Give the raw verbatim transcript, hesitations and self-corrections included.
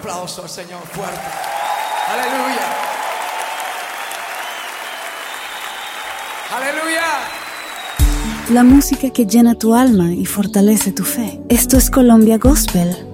aplauso al Señor fuerte. Aleluya. Aleluya. La música que llena tu alma y fortalece tu fe. Esto es Colombia Gospel